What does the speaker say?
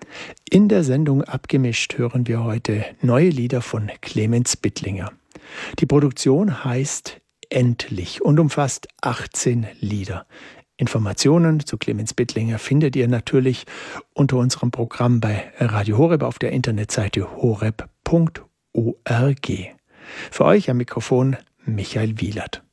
In der Sendung Abgemischt hören wir heute neue Lieder von Clemens Bittlinger. Die Produktion heißt Endlich und umfasst 18 Lieder. Informationen zu Clemens Bittlinger findet ihr natürlich unter unserem Programm bei Radio Horeb auf der Internetseite horeb.org. Für euch am Mikrofon Michael Wielert.